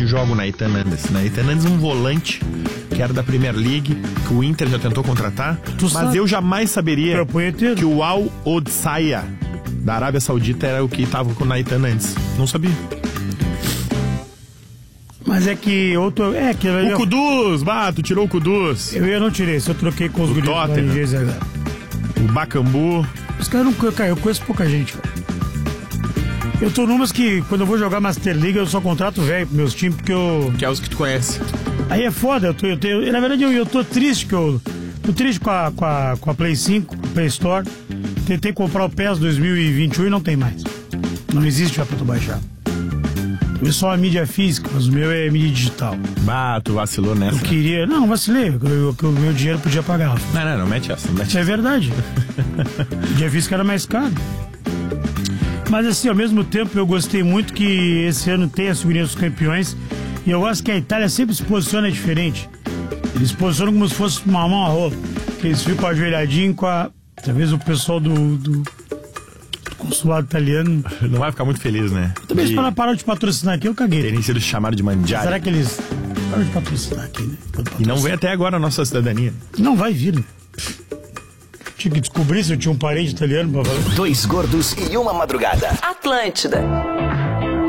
onde joga o Naithan Nandes. Naithan Nandes, um volante que era da Premier League, que o Inter já tentou contratar, mas eu jamais saberia que o Al Odsaya da Arábia Saudita era o que tava com o Naithan Nandes. Não sabia. Mas é que outro. O Kudus, tu tirou o Kudus. Eu não tirei, só troquei com os guris da o Bacambu. Os caras não. Cara, eu conheço pouca gente, cara. Eu tô numas que, quando eu vou jogar Master League, eu só contrato velho pros meus times, porque eu. Que é os que tu conhece. Aí é foda, na verdade eu tô triste, tô triste com a Play 5, a Play Store. Tentei comprar o PES 2021 e não tem mais. Não existe já pra tu baixar. Eu só a mídia física, mas o meu é mídia digital. Tu vacilou nessa. Eu queria. Não, vacilei, o meu dinheiro podia pagar. Não mete essa. Isso é verdade. Mídia física era mais caro. Mas assim, ao mesmo tempo, eu gostei muito que esse ano tem a figurinha dos campeões. E eu acho que a Itália sempre se posiciona diferente. Eles se posicionam como se fosse uma mão a roupa. Eles ficam ajoelhadinhos com a. Talvez o pessoal do consulado italiano. Não vai ficar muito feliz, né? Também eles pararam de patrocinar aqui, eu caguei. Terem sido chamados de mandiari. Será que eles pararam de patrocinar aqui, né? E não vem até agora a nossa cidadania. Não vai vir, né? Tinha que descobrir se eu tinha um parente italiano pra falar. 2 gordos e uma madrugada. Atlântida.